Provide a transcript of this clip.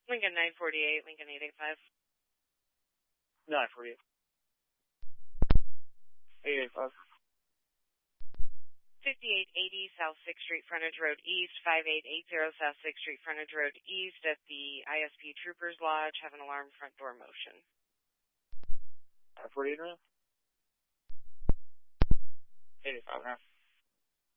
Lincoln 948, Lincoln 885. 948. 885. 5880 South 6th Street, Frontage Road East, 5880 South 6th Street, Frontage Road East at the ISP Troopers Lodge. Have an alarm front door motion. 948 around? 885 around.